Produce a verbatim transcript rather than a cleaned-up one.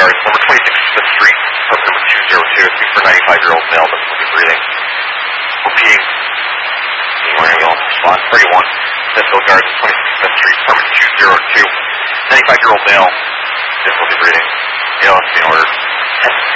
Gardens, number twenty-six Smith Street, apartment number two zero two, it's for ninety-five-year-old male that's still breathing. Repeating. Anywhere we all respond. thirty-one Smithfield Gardens, twenty-six Smith Street, apartment two zero two, ninety-five-year-old male, difficulty breathing. A L S in order.